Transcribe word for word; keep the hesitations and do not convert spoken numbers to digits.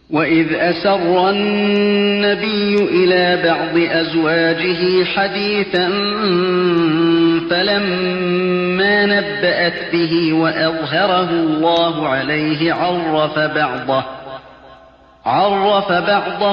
وَإِذْ أَسَرَّ النَّبِيُّ إِلَىٰ بَعْضِ أَزْوَاجِهِ حَدِيثًا فَلَمَّا نَبَّأَتْ بِهِ وَأَظْهَرَهُ اللَّهُ عَلَيْهِ عَرَّفَ بَعْضَهُ